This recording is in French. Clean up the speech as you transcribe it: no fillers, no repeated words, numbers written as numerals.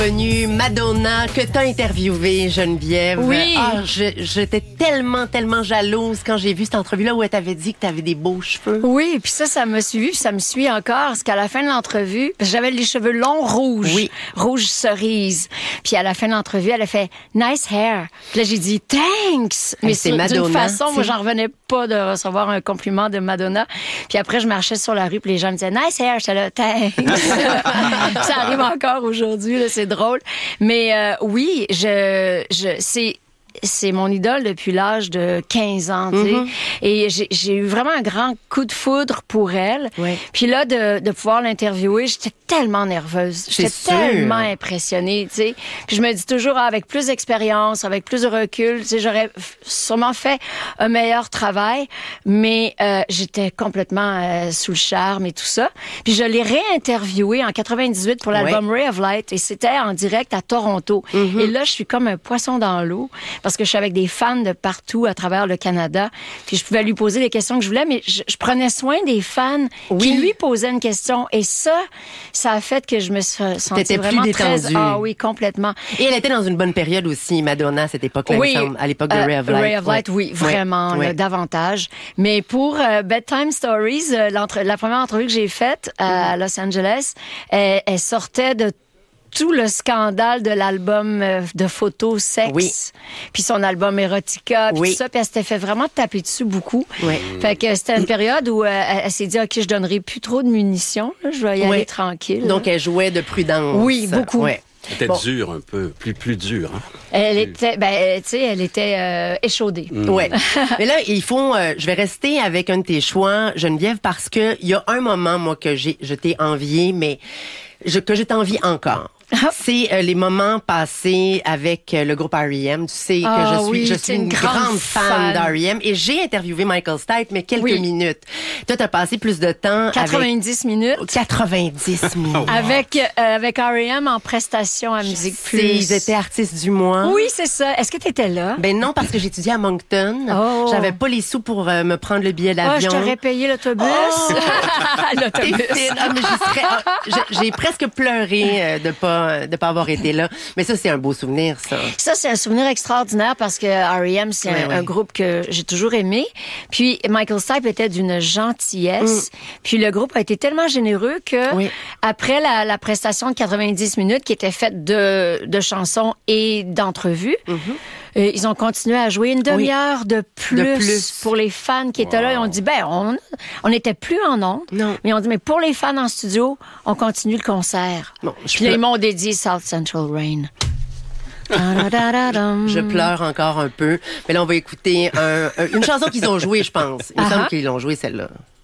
Connu Madonna, que t'as interviewé, Geneviève. Oui. J'étais tellement jalouse quand j'ai vu cette entrevue-là où elle t'avait dit que t'avais des beaux cheveux. Oui, puis ça m'a suivi, puis ça me suit encore, parce qu'à la fin de l'entrevue, parce que j'avais les cheveux longs rouges, oui. Rouge cerise. Puis à la fin de l'entrevue, elle a fait « Nice hair ». Puis là, j'ai dit « Thanks ». Mais c'est Madonna, d'une façon, moi, j'en revenais pas de recevoir un compliment de Madonna. Puis après, je marchais sur la rue, puis les gens me disaient « Nice hair ». J'étais là « Thanks ». Ça arrive encore aujourd'hui, là, c'est drôle. Mais oui, c'est mon idole depuis l'âge de 15 ans, tu sais. Et j'ai eu vraiment un grand coup de foudre pour elle. Oui. Puis là, de pouvoir l'interviewer, j'étais tellement nerveuse. J'étais tellement impressionnée, tu sais. Puis je me dis toujours, avec plus d'expérience, avec plus de recul, tu sais, j'aurais sûrement fait un meilleur travail, mais j'étais complètement sous le charme et tout ça. Puis je l'ai réinterviewée en 98 pour l'album Ray of Light, et c'était en direct à Toronto. Et là, je suis comme un poisson dans l'eau, parce que je suis avec des fans de partout à travers le Canada. Puis je pouvais lui poser les questions que je voulais, mais je prenais soin des fans qui lui posaient une question. Et ça a fait que je me suis sentie vraiment plus très... détendue. Ah oui, complètement. Et elle était dans une bonne période aussi, Madonna, à cette époque-là, il me semble, à l'époque de Ray of Light. Ray of Light, oui, vraiment, là, davantage. Mais pour Bedtime Stories, la première entrevue que j'ai faite à Los Angeles, elle sortait de tout le scandale de l'album de photos sexe, puis son album Erotica, puis tout ça, puis elle s'était fait vraiment taper dessus beaucoup. Fait que c'était une période où elle s'est dit, OK, je donnerai plus trop de munitions, là, je vais y aller tranquille. Donc, elle jouait de prudence. Oui, beaucoup. C'était dur un peu, plus dur. Hein? Elle était, tu sais, elle était échaudée. Ouais. Mais là, je vais rester avec un de tes choix, Geneviève, parce que il y a un moment, moi, que je t'ai envié, mais que je t'envie encore. C'est les moments passés avec le groupe R.E.M. Tu sais que je suis une grande fan d'R.E.M. et j'ai interviewé Michael Stipe, mais quelques minutes. Toi, t'as passé plus de temps 90 minutes. 90 minutes. Avec R.E.M. en prestation à Musique Plus. Ils étaient artistes du mois. Oui, c'est ça. Est-ce que t'étais là? Ben non, parce que j'étudiais à Moncton. J'avais pas les sous pour me prendre le billet d'avion. Je t'aurais payé l'autobus. L'autobus. J'ai presque pleuré de pas avoir été là. Mais ça, c'est un beau souvenir, ça. Ça, c'est un souvenir extraordinaire parce que R.E.M., c'est un groupe que j'ai toujours aimé. Puis Michael Stipe était d'une gentillesse. Puis le groupe a été tellement généreux que après la prestation de 90 minutes qui était faite de chansons et d'entrevues, ils ont continué à jouer une demi-heure de plus pour les fans qui étaient là. Ils ont dit, on n'était plus en ondes. Non. Mais ils ont dit, mais pour les fans en studio, on continue le concert. Bon, puis là, ils m'ont dédié South Central Rain. Je pleure encore un peu. Mais là, on va écouter une chanson qu'ils ont jouée, je pense. Il me semble qu'ils l'ont jouée, celle-là.